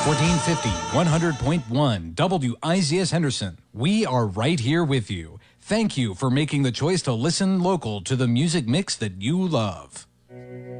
1450, 100.1, WIZS Henderson. We are right here with you. Thank you for making the choice to listen local to the music mix that you love.